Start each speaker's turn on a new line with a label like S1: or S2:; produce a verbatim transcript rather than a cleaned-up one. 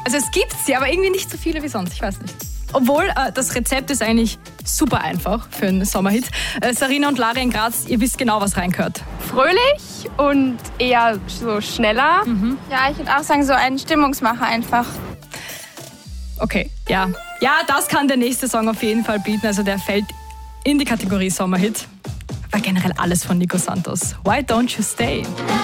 S1: Also es gibt sie, aber irgendwie nicht so viele wie sonst, ich weiß nicht. Obwohl, äh, das Rezept ist eigentlich super einfach für einen Sommerhit. Äh, Sarina und Lara in Graz, ihr wisst genau, was reingehört.
S2: Fröhlich und eher so schneller. Mhm. Ja, ich würde auch sagen, so ein Stimmungsmacher einfach.
S1: Okay, ja. Ja, das kann der nächste Song auf jeden Fall bieten. Also der fällt in die Kategorie Sommerhit. Aber generell alles von Nico Santos. Why Don't You Stay?